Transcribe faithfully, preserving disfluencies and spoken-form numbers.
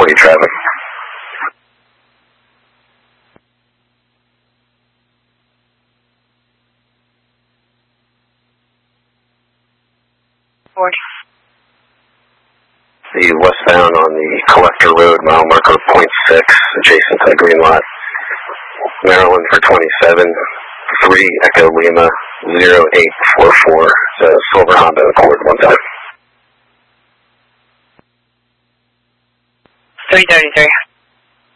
forty traffic. forty. The westbound on the Collector Road, mile marker point six, adjacent to the green lot. Maryland for twenty-seven, three Echo Lima, zero eight four four, it's a silver Honda Accord one time. three thirty-three.